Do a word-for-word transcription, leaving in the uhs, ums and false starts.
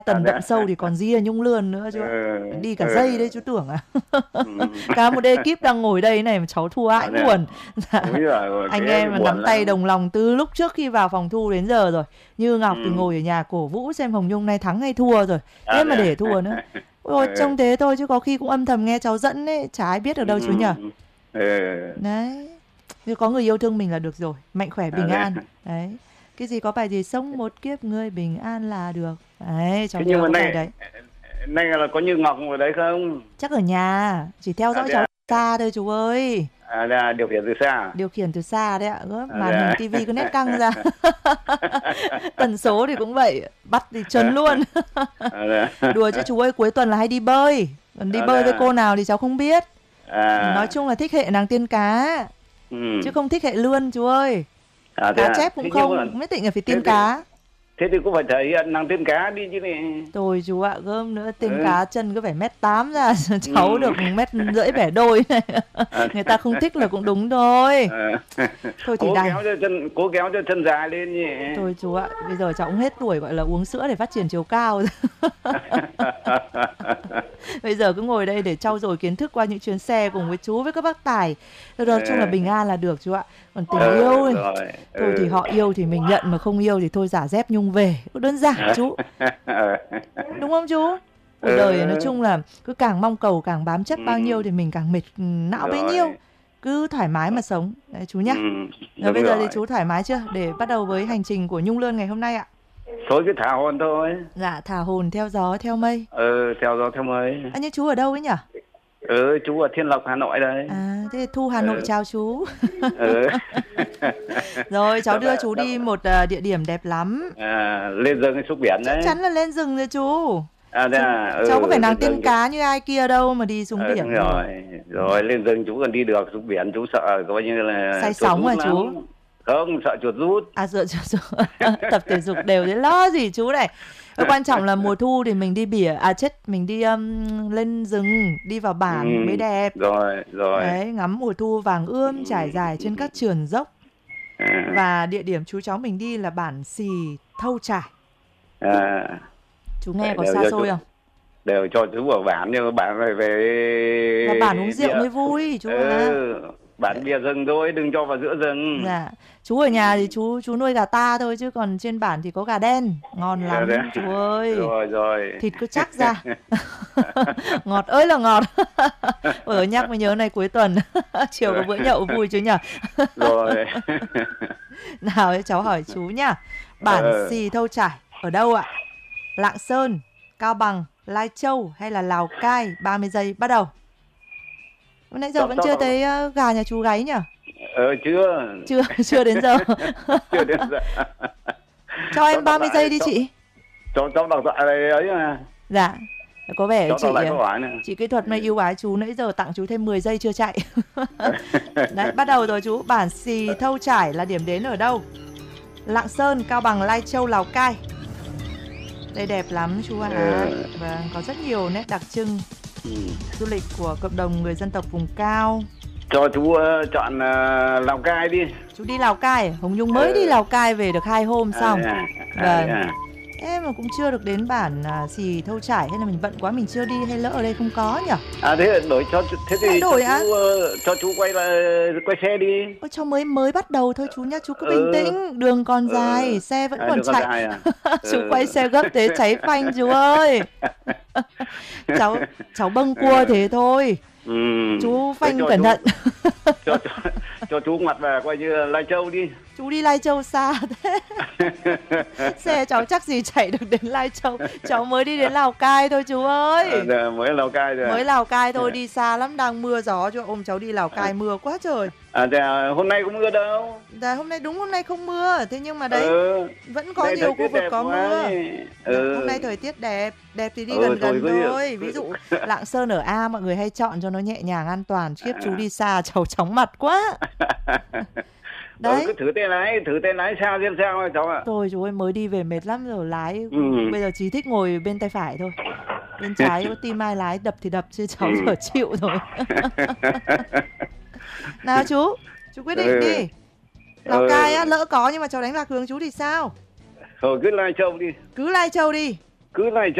À, tần thế đậm sâu à? thì còn gì là Nhung Lươn nữa chú ạ. Ừ, Đi cả ừ, giây đấy chú tưởng à. ừm. Cả một ekip đang ngồi đây này mà cháu thua À, ãi thế à? buồn. Dạ. Úi giời ơi, Anh thế em thì mà buồn nắm tay lắm. đồng lòng từ lúc trước khi vào phòng thu đến giờ rồi. Như Ngọc thì Ừm. ngồi ở nhà cổ vũ xem Hồng Nhung nay thắng hay thua rồi. À, Thế thế mà để à? thua nữa. Ôi, Ừ, trông thế thôi chứ có khi cũng âm thầm nghe cháu dẫn ấy, chả ai biết ở đâu chú nhở. ừm, ừ, Đấy. Nhưng có người yêu thương mình là được rồi, mạnh khỏe à, bình thế an. à? Đấy. Cái gì có bài gì sống một kiếp người bình an là được. Đấy, cháu Thế nhưng nhớ mà có bài nay đấy. nay là có Như Ngọc ở đấy không? Chắc ở nhà, chỉ theo À, dõi thế cháu à? từ xa thôi chú ơi. À, thế à, điều khiển từ xa à? Điều khiển từ xa đấy ạ. Ơ, À, màn thế hình à? tivi cứ nét căng ra. Tần số thì cũng vậy, bắt thì chấn luôn. À, thế Đùa chứ à? chú ơi, cuối tuần là hay đi bơi. Còn đi À, thế bơi với cô à? nào thì cháu không biết. Nói À, chung là thích hệ nàng tiên cá, chứ ừm. không thích hệ lươn chú ơi. À, thế Cá à? chép cũng Thế nhưng mà không, nhất định là phải thế tiên thì cá. thế thì cũng phải thể hiện năng tiên cá đi chứ này. Rồi chú ạ, gớm nữa, tiên Ừ, cá chân cứ phải mét tám ra, cháu ừm. được mét rưỡi bẻ đôi này. À, Người ta không thích là cũng đúng thôi. à, Thôi thì cố đành. kéo cho chân cố kéo cho chân dài lên nhỉ. Thôi chú ạ, bây giờ cháu cũng hết tuổi gọi là uống sữa để phát triển chiều cao rồi. Bây giờ cứ ngồi đây để trau dồi kiến thức qua những chuyến xe cùng với chú với các bác tài. Rồi nói chung là bình an là được chú ạ. Còn tình Ừ, yêu ấy, rồi. thôi thì Ừ. họ yêu thì mình nhận, mà không yêu thì thôi giả dép Nhung về. Đơn giản chú. Đúng không chú? Cuộc đời nói Ừ. chung là cứ càng mong cầu càng bám chấp bao nhiêu Ừ. thì mình càng mệt não bấy nhiêu. Rồi. Cứ thoải mái mà sống. Đấy chú nhá. Ừ. Rồi Đúng bây giờ thì rồi. chú thoải mái chưa để bắt đầu với hành trình của Nhung Lươn ngày hôm nay ạ? Thôi cứ thả hồn thôi. Dạ, thả hồn theo gió theo mây. Ừ, theo gió theo mây. À, nhưng chú ở đâu ấy nhỉ? Ừ, chú ở Thiên Lộc Hà Nội đây. À, thế Thu Hà Nội Ừ. chào chú. Ừ. Rồi cháu Đắp đưa lại, chú đắp. đi một à, địa điểm đẹp lắm. À, lên rừng hay xuống biển Chắc đấy. chắn là lên rừng rồi chú. À, thế Chú à? Ừ, cháu có phải nàng lên tiên rừng. cá như ai kia đâu mà đi xuống Ừ, đúng biển được. rồi. Rồi lên rừng chú còn đi được, xuống biển chú sợ coi như là Say chuột sóng rút à chú? lắm. Không, sợ chuột rút. À dựa chú, chú. Tập thể dục đều thế lo gì chú này. Cái quan trọng là mùa thu thì mình đi biển, à chết, mình đi um, lên rừng, đi vào Ừ, bản mới đẹp. rồi, rồi. Đấy, ngắm mùa thu vàng ươm trải dài trên các sườn dốc. À, Và địa điểm chú cháu mình đi là bản Xì Thâu Trải. à, Chú nghe vậy có đều xa cho xôi chú, không? đều cho chú vào bản, nhưng mà bản phải Và bản uống về rượu bia. mới vui chú ạ. Ừ, bản bia rừng thôi, đừng cho vào giữa rừng. Dạ. Chú ở nhà thì chú chú nuôi gà ta thôi, chứ còn trên bản thì có gà đen, ngon Dạ, đấy. lắm chú ơi. Rồi, rồi. Thịt cứ chắc ra. Ngọt ơi là ngọt. Ở nhắc mới nhớ này, cuối tuần chiều có bữa nhậu vui chứ nhở. Rồi. Nào ấy, cháu hỏi chú nhá. Bản Ừ. Xì Thâu Trải ở đâu ạ? Lạng Sơn, Cao Bằng, Lai Châu hay là Lào Cai? ba mươi giây bắt đầu. Nãy giờ Cho, vẫn cho, chưa thấy uh, gà nhà chú gáy nhỉ? ờ, chưa. Chưa, chưa đến giờ. Chưa đến giờ. Cho em ba mươi giây đi cho, chị. Cho, cho đọc lại ấy mà. Dạ. Có vẻ Cho chị đọc lại câu hỏi này. chị kỹ thuật may yêu ái chú, nãy giờ tặng chú thêm mười giây chưa chạy. Đấy, bắt đầu rồi chú. Bản Xì Thâu Trải là điểm đến ở đâu? Lạng Sơn, Cao Bằng, Lai Châu, Lào Cai. Đây đẹp lắm chú ạ. À. Ừ. Và có rất nhiều nét đặc trưng Ừ. du lịch của cộng đồng người dân tộc vùng cao. Cho chú uh, chọn uh, Lào Cai đi. Chú đi Lào Cai, Hồng Nhung mới Ừ. đi Lào Cai về được hai hôm xong. À, à, Vâng. à, à. Em mà cũng chưa được đến bản à, Xì Thâu Trải, hay là mình bận quá mình chưa đi, hay lỡ ở đây không có nhỉ? À, thế là đổi cho thế thì Lại đổi cho á? chú uh, cho chú quay lại quay xe đi. Ôi, cho mới mới bắt đầu thôi chú nhá, chú cứ Ừ. bình tĩnh, đường còn Ừ. dài, xe vẫn À, còn đường còn chạy. dài à? Chú Ừ. quay xe gấp thế cháy phanh chú ơi. cháu cháu bâng cua thế thôi. Ừ. Chú Thế phanh cho cẩn chú- thận. cho, cho, cho chú ngoặt về coi như là Lai Châu đi. Chú đi Lai Châu xa thế. Xe cháu chắc gì chạy được đến Lai Châu. Cháu mới đi đến Lào Cai thôi chú ơi. À, giờ mới Lào Cai rồi. Mới Lào Cai thôi, đi xa lắm, đang mưa gió cho ôm cháu đi Lào Cai mưa quá trời. À, thế hôm nay cũng mưa đâu. Dạ, hôm nay đúng hôm nay không mưa, thế nhưng mà đấy Ừ. vẫn có Đây nhiều thời khu tiết vực đẹp có quá mưa. ấy. Dạ, Ừ. hôm nay thời tiết đẹp, đẹp thì đi Ừ, gần thôi gần cứ- thôi. cứ- Ví dụ Lạng Sơn ở A mọi người hay chọn cho nó nhẹ nhàng an toàn, khiếp chú đi xa cháu chóng mặt quá. Đấy. Đấy. Ừ, cứ thử tay lái, thử tay lái sao xem sao cháu ạ. Thôi chú ơi, mới đi về mệt lắm rồi, lái Ừ. bây giờ chỉ thích ngồi bên tay phải thôi. Bên trái có tim ai lái đập thì đập, chứ cháu Ừ. giờ chịu rồi. Nào chú, chú quyết định Ừ. đi. Lào Ừ. Cai á, lỡ có nhưng mà cháu đánh lạc hướng chú thì sao? Thôi cứ Lai Châu đi. Cứ Lai Châu đi. cứ này